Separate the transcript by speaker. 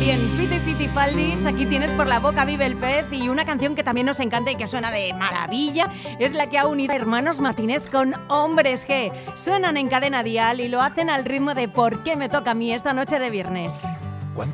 Speaker 1: bien, Fito y Fitipaldis, aquí tienes Por la boca vive el pez, y una canción que también nos encanta y que suena de maravilla es la que ha unido a Hermanos Martínez con Hombres G. Suenan en Cadena Dial y lo hacen al ritmo de ¿Por qué me toca a mí esta noche de viernes?